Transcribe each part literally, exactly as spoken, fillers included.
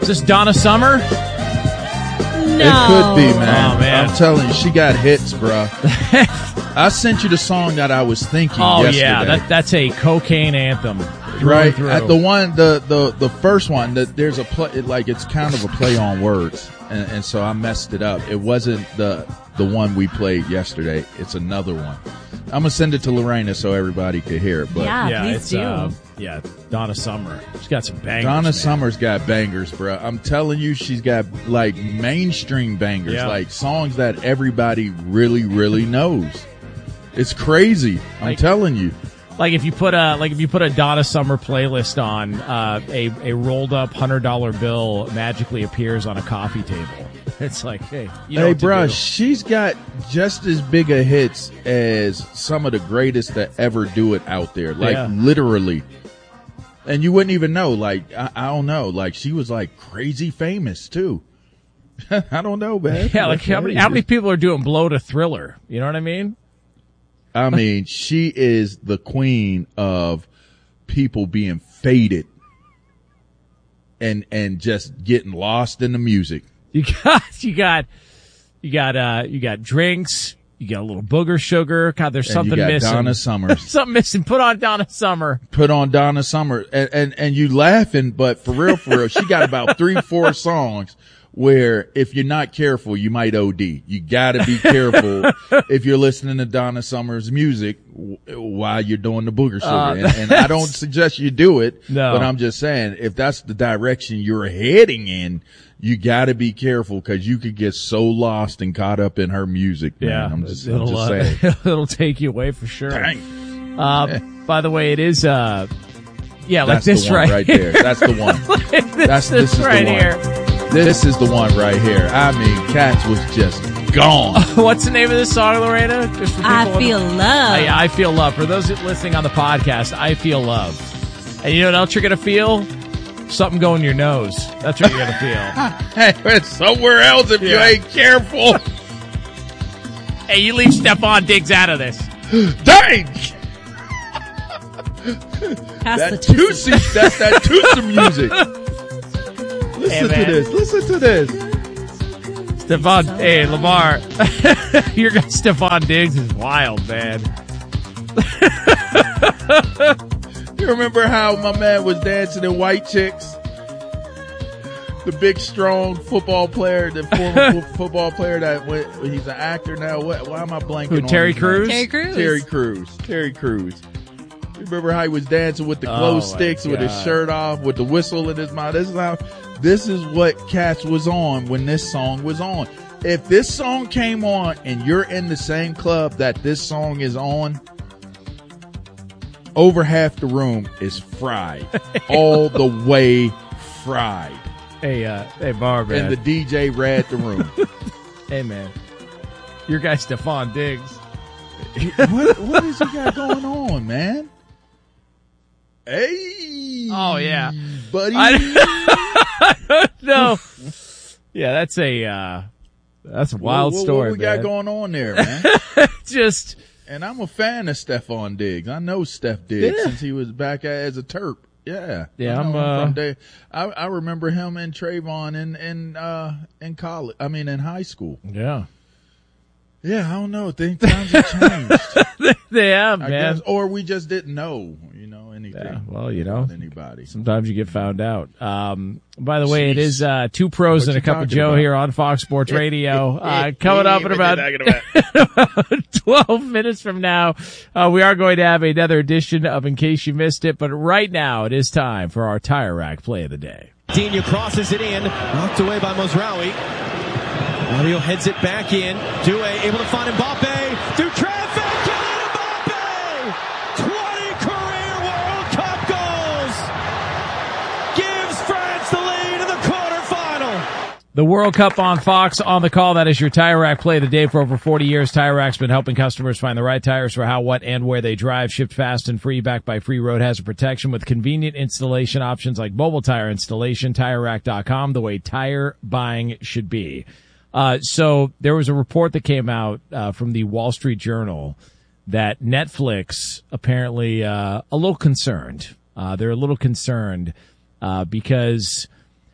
Is this Donna Summer? No. It could be, man. Oh, man. I'm telling you, she got hits, bro. I sent you the song that I was thinking Oh, yesterday. yeah. That, that's a cocaine anthem. Through right. and through. At the one, the, the, the first one, the, there's a play, it, like it's kind of a play on words. And, and so I messed it up. It wasn't the the one we played yesterday. It's another one. I'm gonna send it to Lorena so everybody could hear it. But Yeah, yeah, please it's, do. Uh, yeah, Donna Summer. She's got some bangers. Donna man. Summer's got bangers, bro. I'm telling you, she's got like mainstream bangers, Yeah. like songs that everybody really, really knows. It's crazy. I'm Like- telling you. Like if you put a like if you put a Donna Summer playlist on, uh, a a rolled up hundred dollar bill magically appears on a coffee table. It's like, hey, you know Hey, what to bro, do. she's got just as big a hits as some of the greatest that ever do it out there. Like Yeah. literally. And you wouldn't even know. Like I, I don't know. Like she was like crazy famous too. I don't know, man. Yeah, like how many how many people are doing Blow to Thriller? You know what I mean? I mean, she is the queen of people being faded and and just getting lost in the music. You got you got you got uh you got drinks. You got a little booger sugar. God, there's And something you got missing. Donna Summers. something missing. Put on Donna Summer. Put on Donna Summer, and, and and you laughing, but for real, for real, she got about three, four songs where if you're not careful, you might O D. You got to be careful if you're listening to Donna Summer's music w- while you're doing the booger sugar. Uh, and, and I don't suggest you do it, No. but I'm just saying if that's the direction you're heading in, you got to be careful because you could get so lost and caught up in her music. Man. Yeah, I'm just, I'm it'll just uh, saying. it'll take you away for sure. Dang. Uh, by the way, it is uh, yeah, like That's this the one right, right there. That's the one. Like this, That's this this is right the one. here. This is the one right here. I mean, Cats was just gone. What's the name of this song, Lorena? Just for people I who- feel love. I, I feel love. For those listening on the podcast, I feel love. And you know what else you're gonna feel? Something go in your nose. That's what you're gonna feel. Hey, it's somewhere else if you Yeah. ain't careful. Hey, you leave Stephon Diggs out of this. Dang! Pass the That toothpick. Tootsie, that's that Tootsie music. Listen man. to this. Listen to this. Stephon, hey Lamar, your guy Stephon Diggs is wild, man. You remember how my man was dancing in White Chicks? The big, strong football player, the former fo- football player that went, he's an actor now. What? Why am I blanking Who, on Terry his name? Crews? Terry Crews. Terry Crews. Terry Crews. You remember how he was dancing with the glow Oh, my sticks with his God. shirt off, with the whistle in his mouth? This is how. This is what Cats was on when this song was on. If this song came on and you're in the same club that this song is on, over half the room is fried, all the way fried, Hey, uh, hey, Barb, man. and the D J read the room. Hey, man. Your guy Stephon Diggs. what what is he got going on, man? Hey, Oh, yeah. buddy. No. Yeah, that's a uh, that's a wild what, what, story, What we man. got going on there, man? Just And I'm a fan of Stephon Diggs. I know Steph Diggs Yeah. since he was back as a Terp. Yeah, Yeah, I know I'm, him uh, from day. I, I remember him and Trayvon in in uh, in college. I mean, in high school. yeah, Yeah, I don't know. Things times have changed. they have, I man. guess, or we just didn't know, you know, anything. Yeah, well, you know. about anybody. Sometimes you get found out. Um, by the way, it Jeez. is uh, Two Pros What and a you Cup of talking Joe about? here on Fox Sports Radio. Uh, coming up in about twelve minutes from now, uh, we are going to have another edition of In Case You Missed It. But right now, it is time for our Tire Rack Play of the Day. Dino crosses it in, knocked away by Mozraoui. Mario heads it back in. Due able to find Mbappe through traffic. Kylian Mbappe! twenty career World Cup goals! Gives France the lead in the quarterfinal. The World Cup on Fox on the call. That is your Tire Rack Play of the Day. For over forty years, Tire Rack's been helping customers find the right tires for how, what, and where they drive. Shipped fast and free, backed by free road hazard protection with convenient installation options like mobile tire installation. Tire Rack dot com, the way tire buying should be. Uh, so there was a report that came out uh, from the Wall Street Journal that Netflix apparently uh, a little concerned. Uh, they're a little concerned uh, because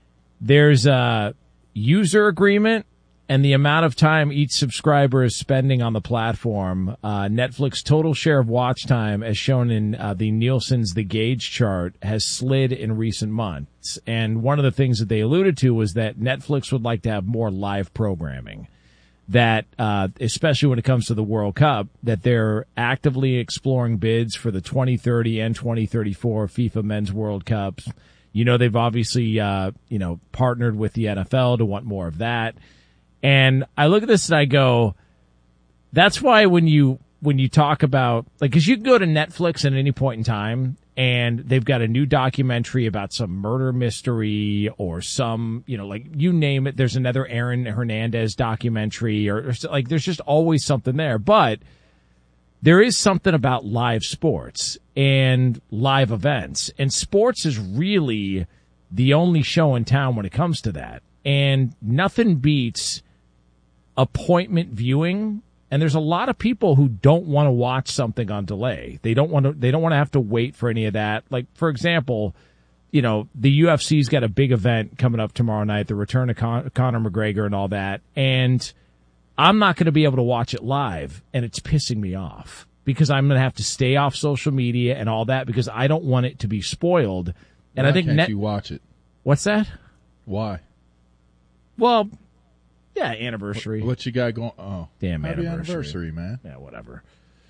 there's a user agreement and the amount of time each subscriber is spending on the platform. Uh, Netflix total share of watch time, as shown in uh, the Nielsen's The Gauge chart, has slid in recent months. And one of the things that they alluded to was that Netflix would like to have more live programming. That, uh, especially when it comes to the World Cup, that they're actively exploring bids for the twenty thirty and twenty thirty-four FIFA Men's World Cups. You know, they've obviously, uh, you know, partnered with the N F L to want more of that. And I look at this and I go, that's why when you, when you talk about, like, cause you can go to Netflix at any point in time and they've got a new documentary about some murder mystery or some, you know, like you name it. There's another Aaron Hernandez documentary or, or like, there's just always something there. But there is something about live sports and live events, and sports is really the only show in town when it comes to that. And nothing beats appointment viewing. And there's a lot of people who don't want to watch something on delay. They don't want to, they don't want to have to wait for any of that. Like, for example, you know, the U F C's got a big event coming up tomorrow night, the return of Con- Conor McGregor and all that. And I'm not going to be able to watch it live, and it's pissing me off because I'm going to have to stay off social media and all that because I don't want it to be spoiled. And Why I think can't net- you watch it? What's that? Why? Well, yeah, anniversary. What, what you got going? Oh, Damn happy anniversary. anniversary, man. Yeah, whatever.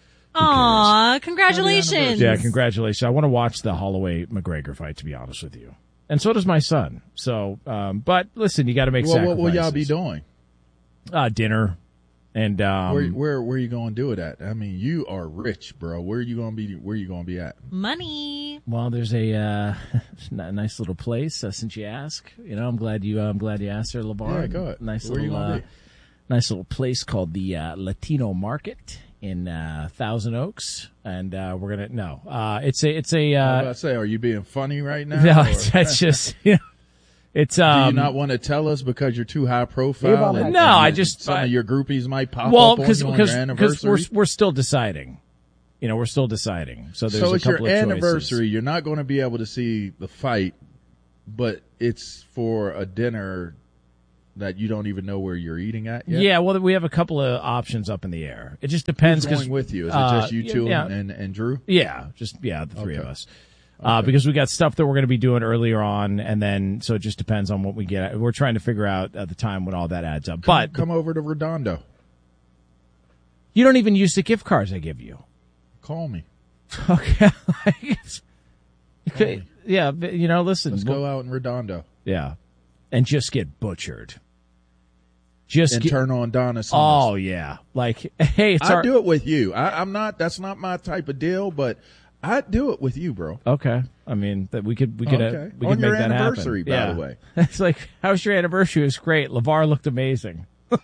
Aw, congratulations. Yeah, congratulations. I want to watch the Holloway McGregor fight, to be honest with you. And so does my son. So, um, but listen, you got to make Well, sacrifices. what will y'all be doing? Uh, dinner. And, um, where, where, where are you going to do it at? I mean, you are rich, bro. Where are you going to be? Where are you going to be at? Money. well, there's a, uh, a nice little place, uh, since you ask. You know, I'm glad you, uh, I'm glad you asked there, LeBar. Yeah, go ahead. Nice Where are you little, gonna uh, be? nice little place called the, uh, Latino Market in, uh, Thousand Oaks. And, uh, we're going to, no, uh, it's a, it's a, I was uh, about to say, are you being funny right now? no, or- it's, it's just, you know, it's, Do um, you not want to tell us because you're too high profile? and- No, and I you- just- some I- of your groupies might pop well, up on because you on because your because we're anniversary. we're still deciding. You know, we're still deciding. So there's So a it's your couple of anniversary. choices. You're not going to be able to see the fight, but it's for a dinner that you don't even know where you're eating at yet. Yeah, well, we have a couple of options up in the air. It just depends. Who's 'cause, going with you? Is it uh, just you two yeah, and, and, and Drew? yeah, just yeah, the three of Okay. us. Uh, because we got stuff that we're going to be doing earlier on, and then so it just depends on what we get. We're trying to figure out at the time when all that adds up. But Come over to Redondo. you don't even use the gift cards I give you. Call me. Okay. Okay. Yeah, but, you know, listen. Let's we'll- go out in Redondo Yeah. And just get butchered. Just and get, turn on Donna Summers. oh yeah. Like, hey, it's I our, do it with you. I, I'm not. That's not my type of deal, but I do it with you, bro. okay. I mean, that we could, we could, uh, Okay. we On could make your that anniversary, happen. by Yeah. the way. It's like, how's your anniversary? It was great. LeVar looked amazing. uh,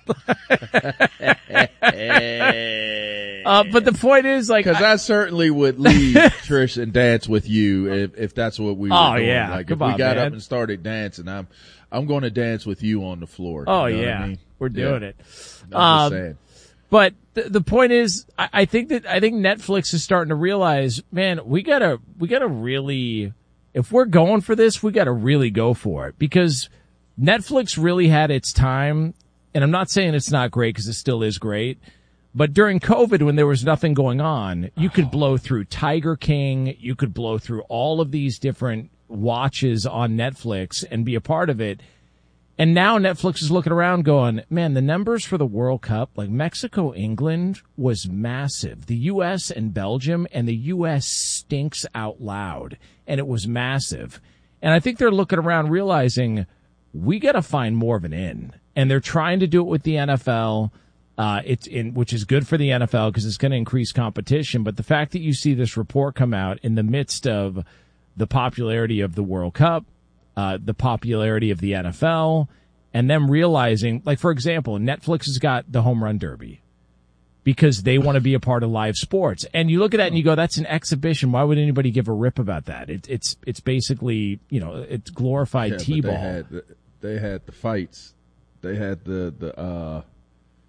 but the point is, like, Because I, certainly would leave Trish and dance with you if, if that's what we were Oh, doing. yeah. Like Come if we on, got man. up and started dancing, I'm I'm going to dance with you on the floor. oh You know yeah, what I mean? we're doing Yeah. it. I'm Um, just saying. But the, the point is, I, I think that I think Netflix is starting to realize, man, we gotta we gotta really, if we're going for this, we gotta really go for it, because Netflix really had its time, and I'm not saying it's not great because it still is great. But during COVID, when there was nothing going on, you could blow through Tiger King, you could blow through all of these different watches on Netflix and be a part of it. And now Netflix is looking around going, man, the numbers for the World Cup, like Mexico, England was massive. The U S and Belgium, and the U S stinks out loud. And it was massive. And I think they're looking around realizing we got to find more of an in. And they're trying to do it with the N F L, uh, it's in, which is good for the N F L because it's going to increase competition. But the fact that you see this report come out in the midst of the popularity of the World Cup, Uh, the popularity of the N F L, and them realizing, like, for example, Netflix has got the Home Run Derby because they want to be a part of live sports. And you look at that and you go, that's an exhibition. Why would anybody give a rip about that? It, it's it's basically, you know, it's glorified Yeah, but T-ball. They had, the, they had the fights. They had the the uh,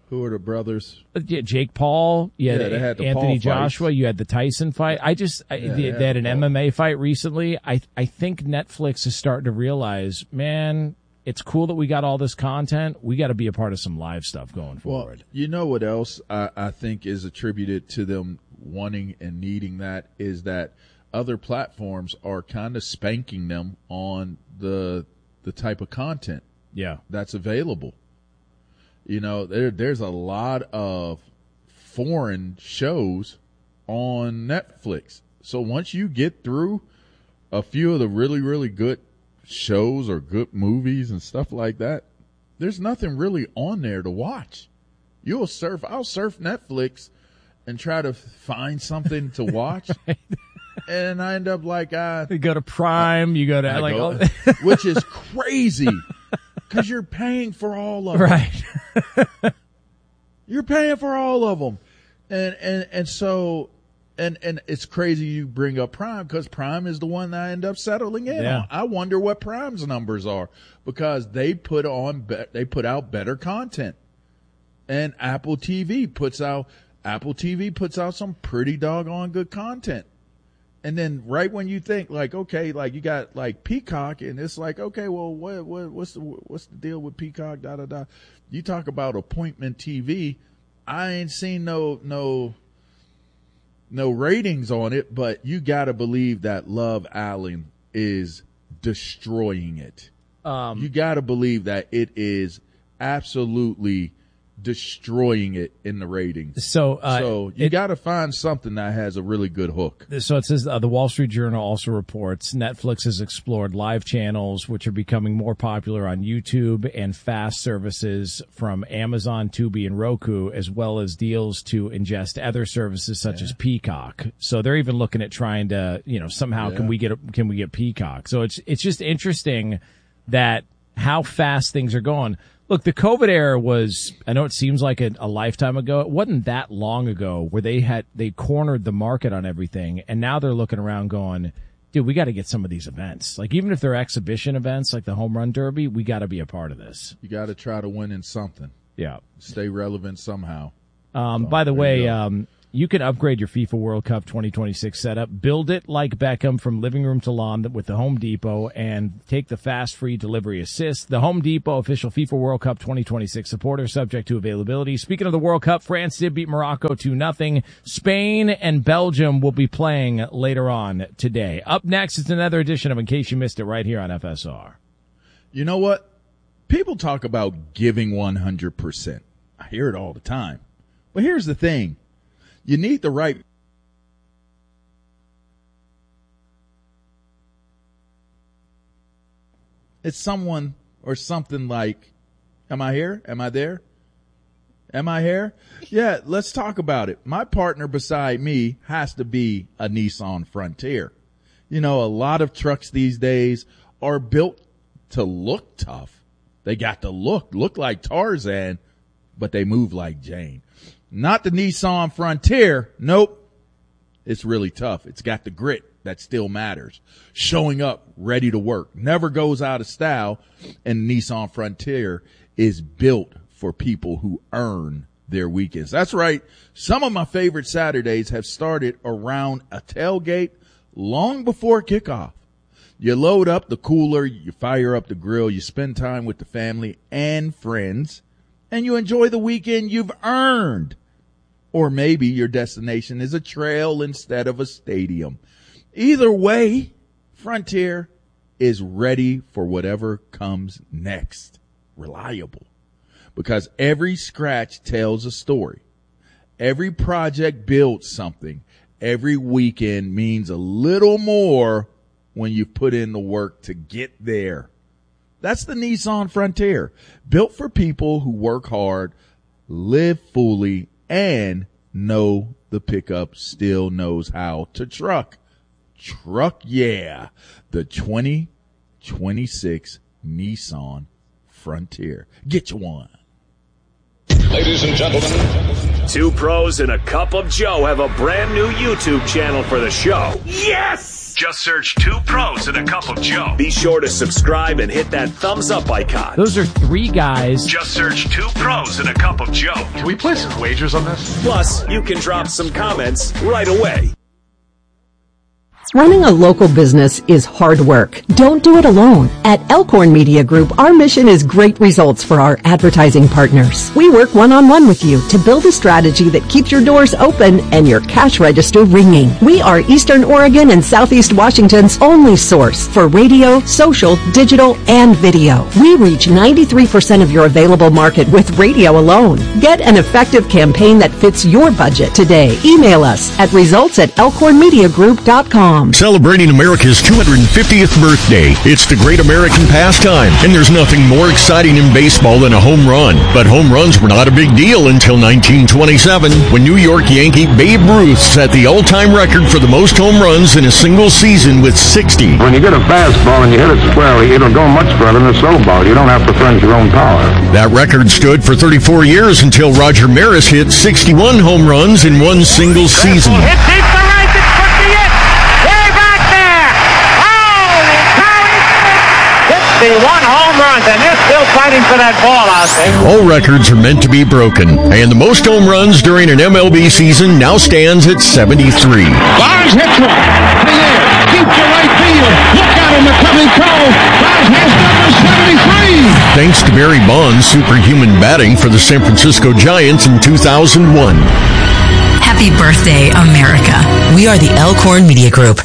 Who are the brothers? Uh, yeah, Jake Paul. You had, Yeah, they had the Anthony Paul Joshua. fights. You had the Tyson fight. I just I, Yeah, they, they had they had the an Paul. M M A fight recently. I I think Netflix is starting to realize, man, it's cool that we got all this content. We got to be a part of some live stuff going Well, forward. you know what else I, I think is attributed to them wanting and needing that is that other platforms are kind of spanking them on the the type of content Yeah. that's available. You know, there there's a lot of foreign shows on Netflix. So once you get through a few of the really, really good shows or good movies and stuff like that, there's nothing really on there to watch. You'll surf, I'll surf Netflix and try to find something to watch. And I end up like, uh, You go to Prime. You go to I like, go- oh, which is crazy because you're paying for all of them. right. You're paying for all of them. And, and, and so, and, and it's crazy you bring up Prime because Prime is the one that I end up settling in Yeah. on. I wonder what Prime's numbers are because they put on, be- they put out better content. And Apple T V puts out, Apple T V puts out some pretty doggone good content. And then right when you think like, okay, like you got like Peacock and it's like, okay, well, what, what, what's the, what's the deal with Peacock? Da, da, da. You talk about appointment T V. I ain't seen no, no, no ratings on it, but you gotta believe that Love Island is destroying it. Um, You gotta believe that it is absolutely destroying it in the ratings. so, uh, So you it- got to find something that has a really good hook. So it says uh, the Wall Street Journal also reports Netflix has explored live channels, which are becoming more popular on YouTube, and fast services from Amazon, Tubi, and Roku, as well as deals to ingest other services such as Peacock. So they're even looking at trying to, you know, somehow Yeah. can we get a, can we get Peacock? So it's it's just interesting that how fast things are going. Look, the COVID era was, I know it seems like a, a lifetime ago. It wasn't that long ago where they had, they cornered the market on everything. And now they're looking around going, dude, we got to get some of these events. Like, even if they're exhibition events, like the Home Run Derby, we got to be a part of this. You got to try to win in something. Yeah. Stay relevant somehow. Um, So, by the there way, you go. um, you can upgrade your FIFA World Cup twenty twenty-six setup. Build it like Beckham from living room to lawn with the Home Depot and take the fast free delivery assist. The Home Depot official FIFA World Cup twenty twenty-six supporter, subject to availability. Speaking of the World Cup, France did beat Morocco two nothing. Spain and Belgium will be playing later on today. Up next, it's another edition of In Case You Missed It right here on F S R. You know what? People talk about giving one hundred percent. I hear it all the time. But here's the thing. You need the right It's someone or something like, am I here? Am I there? Am I here? Yeah, let's talk about it. My partner beside me has to be a Nissan Frontier. You know, a lot of trucks these days are built to look tough. They got the look, look like Tarzan, but they move like Jane. Not the Nissan Frontier. Nope. It's really tough. It's got the grit that still matters. Showing up, ready to work. Never goes out of style. And Nissan Frontier is built for people who earn their weekends. That's right. Some of my favorite Saturdays have started around a tailgate long before kickoff. You load up the cooler, you fire up the grill, you spend time with the family and friends, and you enjoy the weekend you've earned. Or maybe your destination is a trail instead of a stadium. Either way, Frontier is ready for whatever comes next. Reliable. Because every scratch tells a story. Every project builds something. Every weekend means a little more when you put in the work to get there. That's the Nissan Frontier, built for people who work hard, live fully, and know the pickup still knows how to truck. Truck, yeah. The twenty twenty-six Nissan Frontier. Get you one. Ladies and gentlemen, Two pros and a cup of Joe have a brand new YouTube channel for the show. yes! Just search Two Pros and a Cup of Joe. Be sure to subscribe and hit that thumbs up icon. Those are three guys. Just search Two Pros and a Cup of Joe. Can we place some wagers on this? Plus, you can drop some comments right away. Running a local business is hard work. Don't do it alone. At Elkhorn Media Group, our mission is great results for our advertising partners. We work one-on-one with you to build a strategy that keeps your doors open and your cash register ringing. We are Eastern Oregon and Southeast Washington's only source for radio, social, digital, and video. We reach ninety-three percent of your available market with radio alone. Get an effective campaign that fits your budget today. Email us at results at elkhorn media group dot com. Celebrating America's two hundred fiftieth birthday. It's the great American pastime, and there's nothing more exciting in baseball than a home run. But home runs were not a big deal until nineteen twenty-seven, when New York Yankee Babe Ruth set the all-time record for the most home runs in a single season with sixty. When you get a fastball and you hit it squarely, it'll go much further than a slow ball. You don't have to furnish your own power. That record stood for thirty-four years until Roger Maris hit sixty-one home runs in one single season. Hit deep to right, it's fifty-eight. Way back there. Holy cow, fifty-one home runs, and they're still fighting for that ball out there. All records are meant to be broken, and the most home runs during an M L B season now stands at seventy-three. Barnes hits one. In the air. Deep to right field. Look out in the coming cove. Barnes has number seventy-three. Thanks to Barry Bonds' superhuman batting for the San Francisco Giants in two thousand one. Happy birthday, America. We are the Elkhorn Media Group.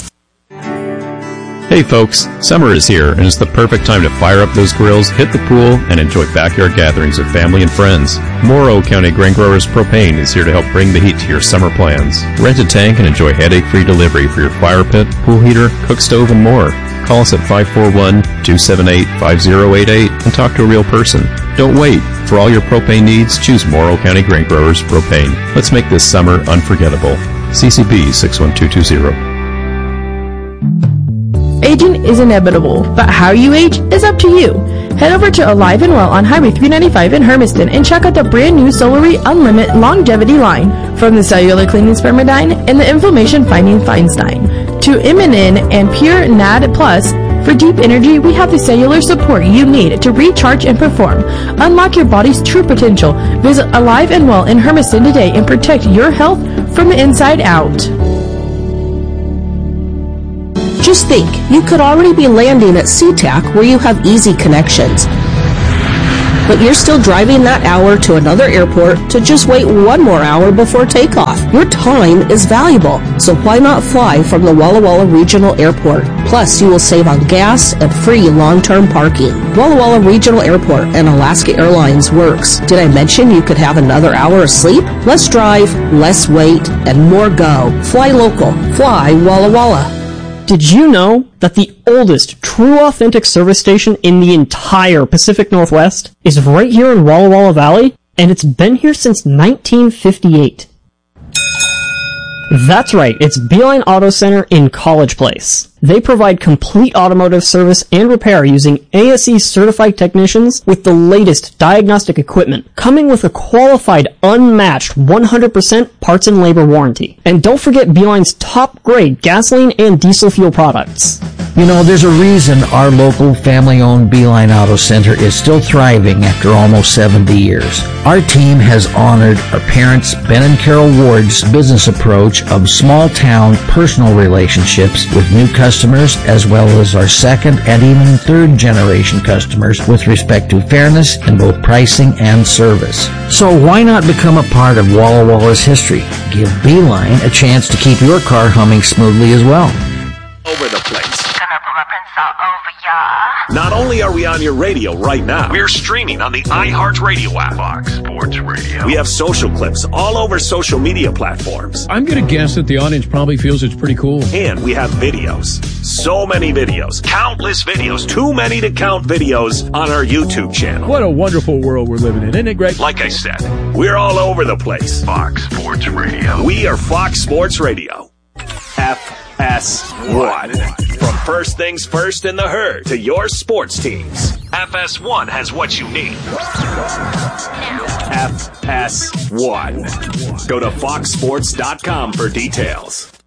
Hey folks, summer is here and it's the perfect time to fire up those grills, hit the pool, and enjoy backyard gatherings with family and friends. Morrow County Grain Growers Propane is here to help bring the heat to your summer plans. Rent a tank and enjoy headache-free delivery for your fire pit, pool heater, cook stove, and more. Call us at five four one, two seven eight, five zero eight eight and talk to a real person. Don't wait. For all your propane needs, choose Morrow County Grain Growers Propane. Let's make this summer unforgettable. C C B six one two two zero. Aging is inevitable, but how you age is up to you. Head over to Alive and Well on Highway three ninety-five in Hermiston and check out the brand new Solary Unlimited Longevity line. From the cellular cleaning Spermidine and the inflammation fighting Feinstein to Immunin and Pure N A D Plus. For deep energy, we have the cellular support you need to recharge and perform. Unlock your body's true potential. Visit Alive and Well in Hermiston today and protect your health from the inside out. Just think, you could already be landing at SeaTac where you have easy connections. But you're still driving that hour to another airport to just wait one more hour before takeoff. Your time is valuable, so why not fly from the Walla Walla Regional Airport? Plus, you will save on gas and free long-term parking. Walla Walla Regional Airport and Alaska Airlines works. Did I mention you could have another hour of sleep? Less drive, less wait, and more go. Fly local. Fly Walla Walla. Did you know that the oldest true authentic service station in the entire Pacific Northwest is right here in Walla Walla Valley? And it's been here since nineteen fifty-eight. That's right, it's Beeline Auto Center in College Place. They provide complete automotive service and repair using A S E certified technicians with the latest diagnostic equipment, coming with a qualified, unmatched one hundred percent parts and labor warranty. And don't forget Beeline's top-grade gasoline and diesel fuel products. You know, there's a reason our local family-owned Beeline Auto Center is still thriving after almost seventy years. Our team has honored our parents, Ben and Carol Ward's business approach of small-town personal relationships with new customers, as well as our second and even third-generation customers with respect to fairness in both pricing and service. So why not become a part of Walla Walla's history? Give Beeline a chance to keep your car humming smoothly as well. Over the place. Not only are we on your radio right now, we're streaming on the iHeartRadio app. Fox Sports Radio. We have social clips all over social media platforms. I'm going to guess that the audience probably feels it's pretty cool. And we have videos. So many videos. Countless videos. Too many to count videos on our YouTube channel. What a wonderful world we're living in, isn't it, Greg? Like I said, we're all over the place. Fox Sports Radio. We are Fox Sports Radio. F S one. From first things first in the herd to your sports teams. F S one has what you need. F S one. Go to fox sports dot com for details.